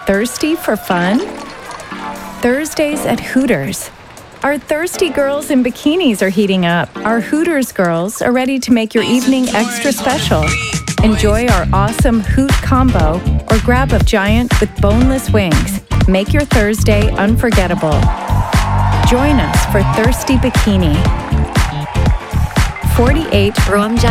Thirsty for fun? Thursdays at Hooters. Our thirsty girls in bikinis are heating up. Our Hooters girls are ready to make your evening extra special. Enjoy our awesome Hoot combo or grab a giant with boneless wings. Make your Thursday unforgettable. Join us for Thirsty Bikini. 48 Roam